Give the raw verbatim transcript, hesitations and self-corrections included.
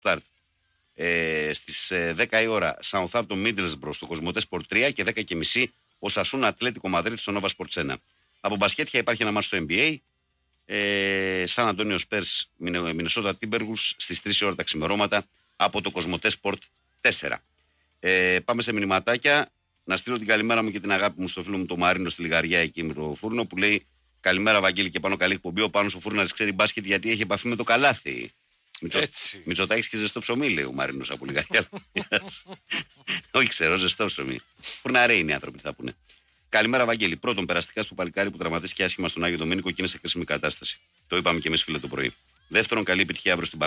Ε, στις ε, δέκα η ώρα Southampton Middlesbrough στο Κοσμοτέ Sport τρία και δέκα και μισή ο Σασούνα Ατλέτικο Μαδρίτη στο Nova Sports ένα. Από μπασκέτια υπάρχει ένα μάτσο στο N B A. Ε, Σαν Αντώνιο Σπέρς Μινεσότα Τίμπεργουλς στις τρεις η ώρα τα ξημερώματα από το Κοσμοτέ Sport τέσσερα. Ε, πάμε σε μηνυματάκια. Να στείλω την καλημέρα μου και την αγάπη μου στο φίλο μου το Μαρίνο στη Λιγαριά εκεί με το φούρνο που λέει καλημέρα Βαγγέλη και πάνω καλή εκπομπή. Ο Πάνος ο Φούρναρης ξέρει μπάσκετ γιατί έχει επαφή με το καλάθι. Μητσο... Μητσοτάκης και ζεστό ψωμί, λέει ο Μαρίνος από Λιγαριά. Όχι, ξέρω, ζεστό ψωμί. Φουρναρέοι είναι οι άνθρωποι, θα πούνε. Καλημέρα, Βαγγέλη. Πρώτον, περαστικά στο παλικάρι που τραυματίστηκε άσχημα στον Άγιο Δομήνικο και είναι σε κρίσιμη κατάσταση. Το είπαμε και εμείς, φίλε, το πρωί. Δεύτερον, καλή επιτυχία αύριο στην